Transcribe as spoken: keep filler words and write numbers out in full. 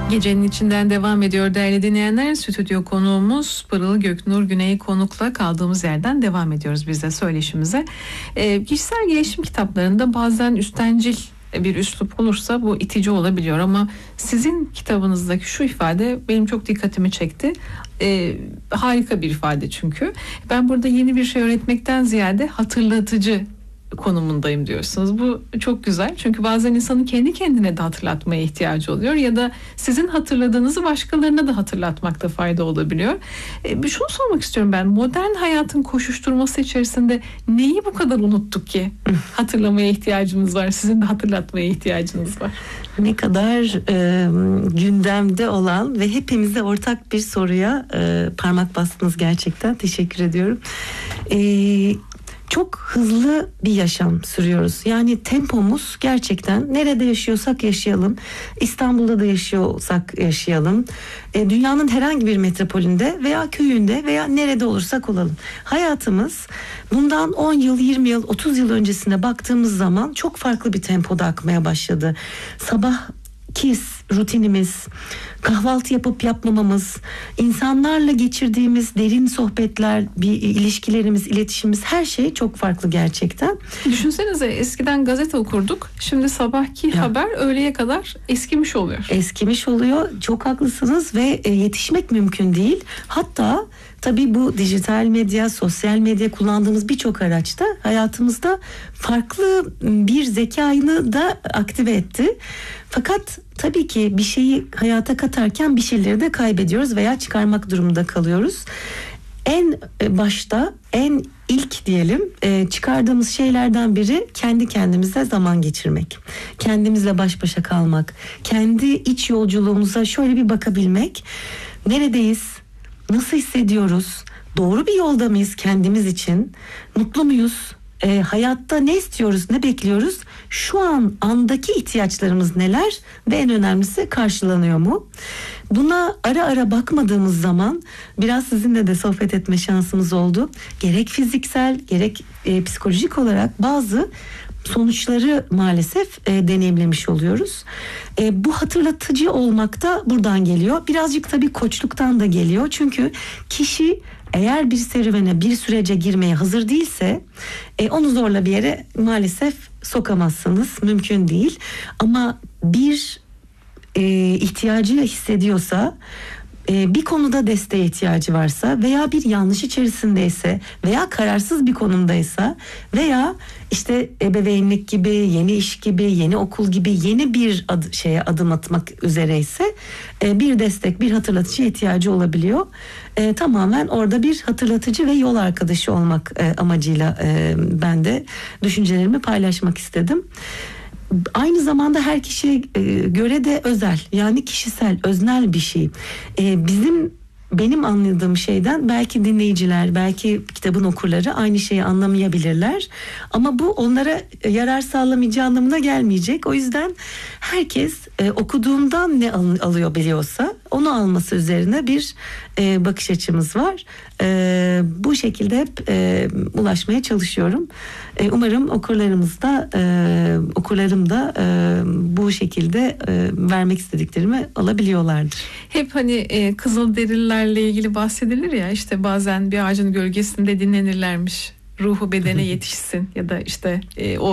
Gecenin içinden devam ediyor değerli dinleyenler. Stüdyo konuğumuz Pırıl Göknur Güney konukla kaldığımız yerden devam ediyoruz biz de söyleşimize. E, kişisel gelişim kitaplarında bazen üstencil bir üslup olursa bu itici olabiliyor ama sizin kitabınızdaki şu ifade benim çok dikkatimi çekti. E, harika bir ifade çünkü. Ben burada yeni bir şey öğretmekten ziyade hatırlatıcı konumundayım diyorsunuz. Bu çok güzel. Çünkü bazen insanın kendi kendine de hatırlatmaya ihtiyacı oluyor ya da sizin hatırladığınızı başkalarına da hatırlatmakta fayda olabiliyor. E, bir şunu sormak istiyorum ben. Modern hayatın koşuşturması içerisinde neyi bu kadar unuttuk ki hatırlamaya ihtiyacımız var? Sizin de hatırlatmaya ihtiyacınız var. Ne kadar e, gündemde olan ve hepimize ortak bir soruya e, parmak bastınız gerçekten. Teşekkür ediyorum. Eee Çok hızlı bir yaşam sürüyoruz. Yani tempomuz gerçekten nerede yaşıyorsak yaşayalım. İstanbul'da da yaşıyorsak yaşayalım. E, dünyanın herhangi bir metropolünde veya köyünde veya nerede olursak olalım. Hayatımız bundan on yıl, yirmi yıl, otuz yıl öncesine baktığımız zaman çok farklı bir tempoda akmaya başladı. Sabah Kis rutinimiz, kahvaltı yapıp yapmamamız, insanlarla geçirdiğimiz derin sohbetler, bir ilişkilerimiz, iletişimimiz, her şey çok farklı gerçekten. Düşünsenize eskiden gazete okurduk. Şimdi sabahki ya. haber öğleye kadar eskimiş oluyor. Eskimiş oluyor. Çok haklısınız ve yetişmek mümkün değil. Hatta tabii bu dijital medya, sosyal medya kullandığımız birçok araçta hayatımızda farklı bir zekayını da aktive etti. Fakat tabii ki bir şeyi hayata katarken bir şeyleri de kaybediyoruz veya çıkarmak durumunda kalıyoruz. En başta, en ilk diyelim çıkardığımız şeylerden biri kendi kendimize zaman geçirmek. Kendimizle baş başa kalmak. Kendi iç yolculuğumuza şöyle bir bakabilmek. Neredeyiz? Nasıl hissediyoruz? Doğru bir yolda mıyız kendimiz için? Mutlu muyuz? E, hayatta ne istiyoruz, ne bekliyoruz? Şu an andaki ihtiyaçlarımız neler ve en önemlisi karşılanıyor mu? Buna ara ara bakmadığımız zaman biraz sizinle de sohbet etme şansımız oldu. Gerek fiziksel, gerek e, psikolojik olarak bazı sonuçları maalesef e, deneyimlemiş oluyoruz. E, bu hatırlatıcı olmak da buradan geliyor. Birazcık tabii koçluktan da geliyor. Çünkü kişi eğer bir serüvene, bir sürece girmeye hazır değilse e, onu zorla bir yere maalesef sokamazsınız. Mümkün değil. Ama bir e, ihtiyacı hissediyorsa, e, bir konuda desteğe ihtiyacı varsa veya bir yanlış içerisindeyse veya kararsız bir konumdaysa veya işte ebeveynlik gibi, yeni iş gibi, yeni okul gibi yeni bir ad, şeye adım atmak üzereyse e, bir destek, bir hatırlatıcı ihtiyacı olabiliyor. E, tamamen orada bir hatırlatıcı ve yol arkadaşı olmak e, amacıyla e, ben de düşüncelerimi paylaşmak istedim. Aynı zamanda her kişiye göre de özel, yani kişisel, öznel bir şey. E, bizim benim anladığım şeyden belki dinleyiciler, belki kitabın okurları aynı şeyi anlamayabilirler. Ama bu onlara yarar sağlamayacağı anlamına gelmeyecek. O yüzden herkes e, okuduğumdan ne al- alıyor biliyorsa onu alması üzerine bir e, bakış açımız var. E, bu şekilde hep e, ulaşmaya çalışıyorum. E, umarım okurlarımız da e, okurlarım da e, bu şekilde e, vermek istediklerimi alabiliyorlardır. Hep hani e, Kızılderililerle ilgili bahsedilir ya, işte bazen bir ağacın gölgesinde dinlenirlermiş. Ruhu bedene yetişsin ya da işte e, o